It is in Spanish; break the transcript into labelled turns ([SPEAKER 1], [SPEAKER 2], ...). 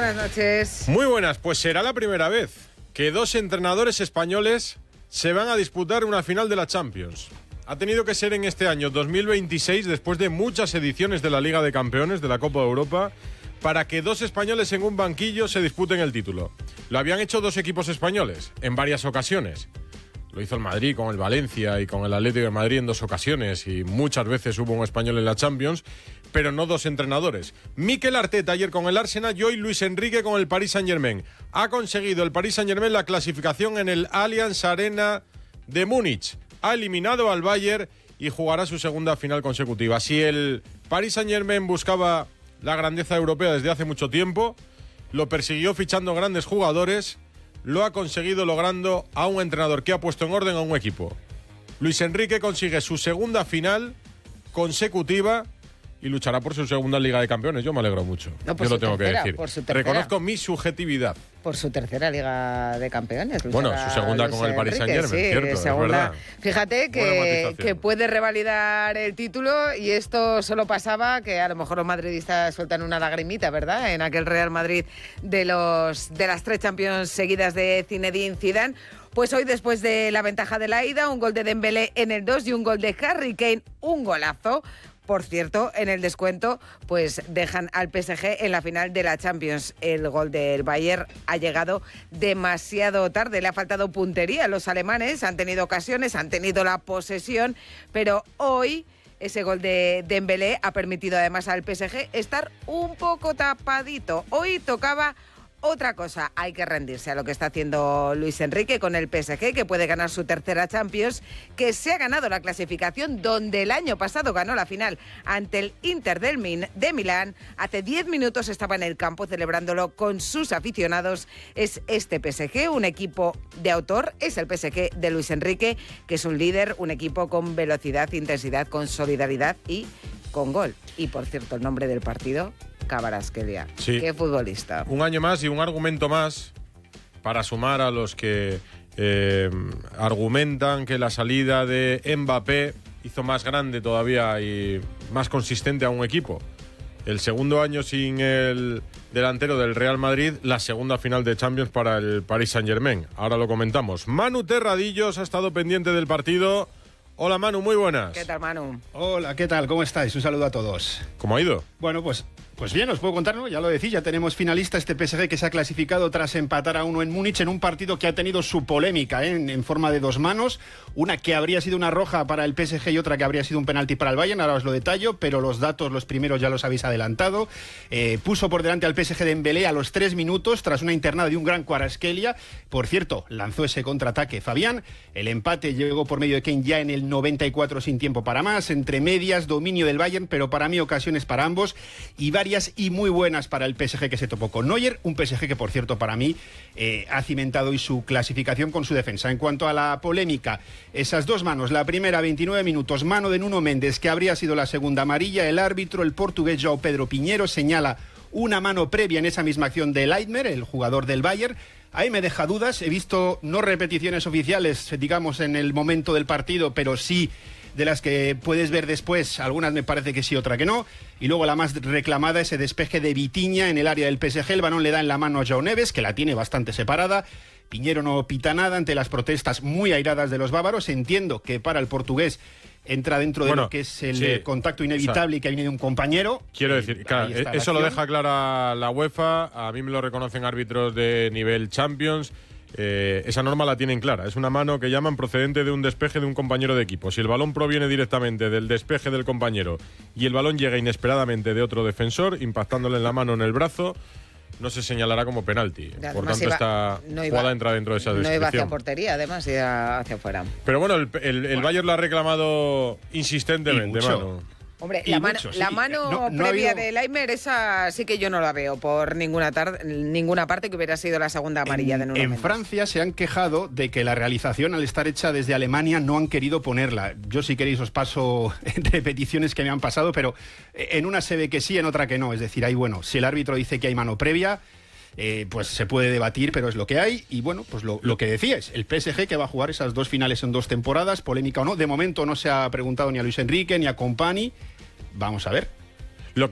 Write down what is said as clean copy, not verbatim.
[SPEAKER 1] buenas noches.
[SPEAKER 2] Muy buenas, pues será la primera vez que dos entrenadores españoles se van a disputar una final de la Champions. Ha tenido que ser en este año 2026, después de muchas ediciones de la Liga de Campeones, de la Copa de Europa, para que dos españoles en un banquillo se disputen el título. Lo habían hecho dos equipos españoles en varias ocasiones. Lo hizo el Madrid con el Valencia y con el Atlético de Madrid en dos ocasiones, y muchas veces hubo un español en la Champions, pero no dos entrenadores. Mikel Arteta ayer con el Arsenal y hoy Luis Enrique con el Paris Saint-Germain. Ha conseguido el Paris Saint-Germain la clasificación en el Allianz Arena de Múnich. Ha eliminado al Bayern y jugará su segunda final consecutiva. Si el Paris Saint-Germain buscaba la grandeza europea desde hace mucho tiempo, lo persiguió fichando grandes jugadores, lo ha conseguido logrando a un entrenador que ha puesto en orden a un equipo. Luis Enrique consigue su segunda final consecutiva y luchará por su segunda Liga de Campeones. Yo me alegro mucho.
[SPEAKER 1] No,
[SPEAKER 2] yo lo tengo
[SPEAKER 1] tercera,
[SPEAKER 2] que decir. Reconozco mi subjetividad.
[SPEAKER 1] Por su tercera Liga de Campeones.
[SPEAKER 2] Bueno, su segunda con el Paris Saint-Germain,
[SPEAKER 1] sí,
[SPEAKER 2] cierto,
[SPEAKER 1] segunda.
[SPEAKER 2] es verdad.
[SPEAKER 1] Fíjate que puede revalidar el título, y esto solo pasaba que a lo mejor los madridistas sueltan una lagrimita, ¿verdad? En aquel Real Madrid de las 3 Champions seguidas de Zinedine Zidane. Pues hoy, después de la ventaja de la ida, un gol de Dembélé en el 2 y un gol de Harry Kane, un golazo. Por cierto, en el descuento, pues dejan al PSG en la final de la Champions. El gol del Bayern ha llegado demasiado tarde, le ha faltado puntería. Los alemanes han tenido ocasiones, han tenido la posesión, pero hoy ese gol de Dembélé ha permitido además al PSG estar un poco tapadito. Hoy tocaba otra cosa, hay que rendirse a lo que está haciendo Luis Enrique con el PSG, que puede ganar su tercera Champions, que se ha ganado la clasificación, donde el año pasado ganó la final ante el Inter de Milán. Hace 10 minutos estaba en el campo celebrándolo con sus aficionados. Es este PSG, un equipo de autor, es el PSG de Luis Enrique, que es un líder, un equipo con velocidad, intensidad, con solidaridad y con gol. Y por cierto, el nombre del partido: Kvaratskhelia.
[SPEAKER 2] Sí.
[SPEAKER 1] Qué futbolista.
[SPEAKER 2] Un año más y un argumento más para sumar a los que argumentan que la salida de Mbappé hizo más grande todavía y más consistente a un equipo. El segundo año sin el delantero del Real Madrid, la segunda final de Champions para el Paris Saint-Germain. Ahora lo comentamos. Manu Terradillos ha estado pendiente del partido. Hola Manu, muy buenas.
[SPEAKER 1] ¿Qué tal, Manu?
[SPEAKER 3] Hola, ¿qué tal? ¿Cómo estáis? Un saludo a todos.
[SPEAKER 2] ¿Cómo ha ido?
[SPEAKER 3] Bueno, pues bien, os puedo contar, ¿no? Ya lo decís, ya tenemos finalista, este PSG que se ha clasificado tras empatar a 1 en Múnich en un partido que ha tenido su polémica, en forma de dos manos, una que habría sido una roja para el PSG y otra que habría sido un penalti para el Bayern. Ahora os lo detallo, pero los datos, los primeros ya los habéis adelantado. Puso por delante al PSG de Dembélé a los 3 minutos tras una internada de un gran Kvaratskhelia. Por cierto, lanzó ese contraataque Fabián. El empate llegó por medio de Kane ya en el 94 sin tiempo para más. Entre medias, dominio del Bayern, pero para mí ocasiones para ambos y varias y muy buenas para el PSG, que se topó con Neuer. Un PSG que, por cierto, para mí ha cimentado hoy su clasificación con su defensa. En cuanto a la polémica, esas dos manos, la primera 29 minutos, mano de Nuno Méndez, que habría sido la segunda amarilla. El árbitro, el portugués João Pedro Pinheiro, señala una mano previa en esa misma acción de Leitner, el jugador del Bayern. Ahí me deja dudas, he visto no repeticiones oficiales, digamos, en el momento del partido, pero sí de las que puedes ver después, algunas me parece que sí, otra que no. Y luego la más reclamada, ese despeje de Vitinha en el área del PSG, el balón le da en la mano a João Neves, que la tiene bastante separada. Pinheiro no pita nada ante las protestas muy airadas de los bávaros. Entiendo que para el portugués entra dentro de lo que es el contacto inevitable, y que viene de un compañero.
[SPEAKER 2] Quiero decir, claro, eso lo deja clara la UEFA. A mí me lo reconocen árbitros de nivel Champions. Esa norma la tienen clara. Es una mano que llaman procedente de un despeje de un compañero de equipo. Si el balón proviene directamente del despeje del compañero y el balón llega inesperadamente de otro defensor, impactándole en la mano o en el brazo, no se señalará como penalti. Por tanto, esta jugada entra dentro de esa descripción.
[SPEAKER 1] No iba hacia portería, además, iba hacia afuera.
[SPEAKER 2] Pero bueno, el Bayern lo ha reclamado insistentemente, Manu.
[SPEAKER 1] Hombre, la mano previa de Leitner, esa sí que yo no la veo por ninguna parte, que hubiera sido la segunda amarilla de Nuno Méndez.
[SPEAKER 3] En Francia se han quejado de que la realización, al estar hecha desde Alemania, no han querido ponerla. Yo, si queréis, os paso repeticiones que me han pasado, pero en una se ve que sí, en otra que no. Es decir, ahí, bueno, si el árbitro dice que hay mano previa, pues se puede debatir, pero es lo que hay. Y bueno, pues lo que decíais, el PSG, que va a jugar esas 2 finales en 2 temporadas, polémica o no. De momento no se ha preguntado ni a Luis Enrique ni a Company. Vamos a ver.